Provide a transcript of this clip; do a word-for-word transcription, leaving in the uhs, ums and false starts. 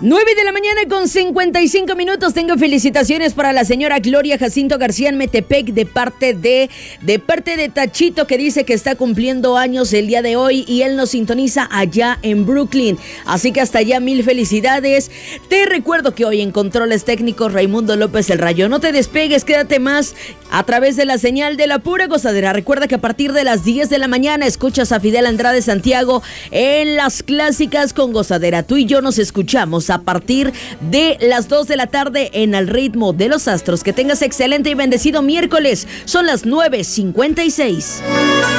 nueve de la mañana con cincuenta y cinco minutos. Tengo felicitaciones para la señora Gloria Jacinto García en Metepec de parte de, de parte de Tachito, que dice que está cumpliendo años el día de hoy y él nos sintoniza allá en Brooklyn. Así que hasta allá mil felicidades. Te recuerdo que hoy en controles técnicos Raimundo López el Rayo. No te despegues, quédate más a través de la señal de la pura gozadera. Recuerda que a partir de las diez de la mañana escuchas a Fidel Andrade Santiago en Las Clásicas con Gozadera. Tú y yo nos escuchamos a partir de las dos de la tarde en Al Ritmo de los Astros. Que tengas excelente y bendecido miércoles. Son las nueve cincuenta y seis.